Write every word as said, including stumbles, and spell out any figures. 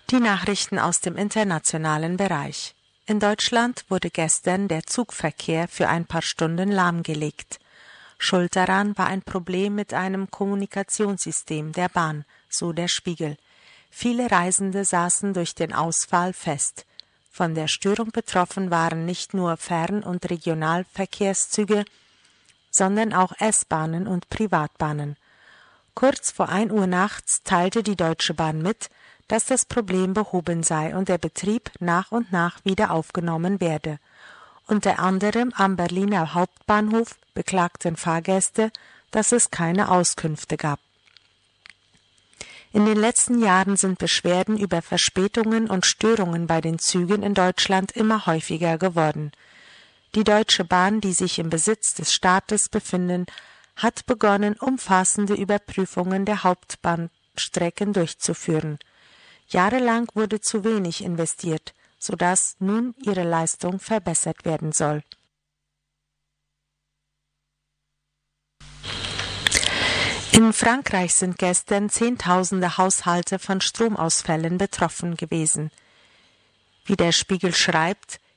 Die Nachrichten aus dem internationalen Bereich. In Deutschland wurde gestern der Zugverkehr für ein paar Stunden lahmgelegt. Schuld daran war ein Problem mit einem Kommunikationssystem der Bahn, so der Spiegel. Viele Reisende saßen durch den Ausfall fest. Von der Störung betroffen waren nicht nur Fern- und Regionalverkehrszüge, sondern auch S-Bahnen und Privatbahnen. Kurz vor ein Uhr nachts teilte die Deutsche Bahn mit, dass das Problem behoben sei und der Betrieb nach und nach wieder aufgenommen werde. Unter anderem am Berliner Hauptbahnhof beklagten Fahrgäste, dass es keine Auskünfte gab. In den letzten Jahren sind Beschwerden über Verspätungen und Störungen bei den Zügen in Deutschland immer häufiger geworden. Die Deutsche Bahn, die sich im Besitz des Staates befinden, hat begonnen, umfassende Überprüfungen der Hauptbahnstrecken durchzuführen. Jahrelang wurde zu wenig investiert, sodass nun ihre Leistung verbessert werden soll. In Frankreich sind gestern Zehntausende Haushalte von Stromausfällen betroffen gewesen. Wie der Spiegel schreibt,